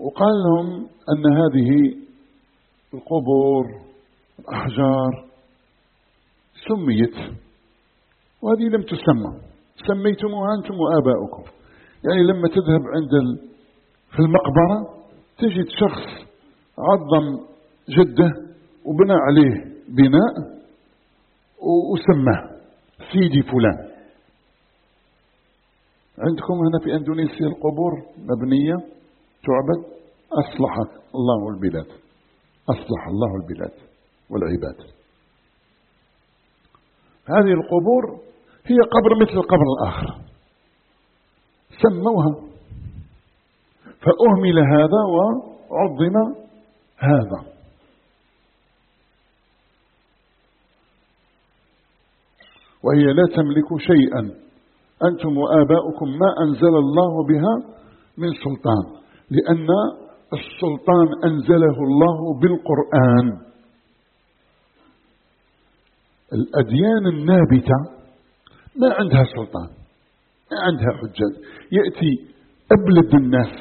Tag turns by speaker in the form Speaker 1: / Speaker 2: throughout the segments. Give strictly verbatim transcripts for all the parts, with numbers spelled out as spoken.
Speaker 1: وقال لهم أن هذه القبور الأحجار سميت وهذه لم تسمى، سميتموها أنتم وآباؤكم. يعني لما تذهب عند في المقبرة تجد شخص عظم جده وبنى عليه بناء وسماه سيدي فلان. عندكم هنا في أندونيسيا القبور مبنية تعبد، أصلح الله البلاد، أصلح الله البلاد والعباد. هذه القبور هي قبر مثل القبر الآخر، سموها فأهمل هذا وعظم هذا. وهي لا تملك شيئا أنتم وآباؤكم ما أنزل الله بها من سلطان، لأن السلطان أنزله الله بالقرآن. الأديان النابتة ما عندها سلطان، ما عندها حجة، يأتي أبلد الناس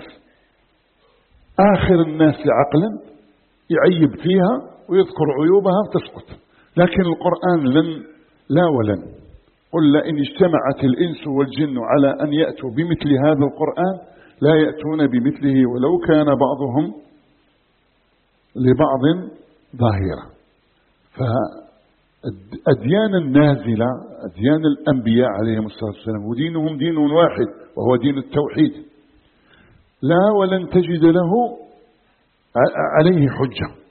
Speaker 1: آخر الناس عقلا يعيب فيها ويذكر عيوبها وتسقط. لكن القرآن لن لا ولن، قل لئن اجتمعت الإنس والجن على أن يأتوا بمثل هذا القرآن لا يأتون بمثله ولو كان بعضهم لبعض ظاهرا. فالأديان النازلة أديان الأنبياء عليهم الصلاة والسلام ودينهم دين واحد وهو دين التوحيد، لا ولن تجد له عليه حجة.